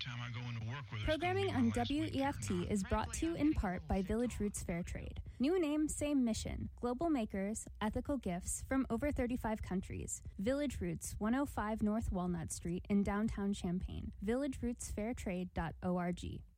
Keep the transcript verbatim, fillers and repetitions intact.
time I go into work with her. Programming on W E F T is brought to you in part by Village Roots Fair Trade. New name, same mission. Global makers, ethical gifts from over thirty-five countries. Village Roots, one oh five North Walnut Street in downtown Champaign. village roots fair trade dot org.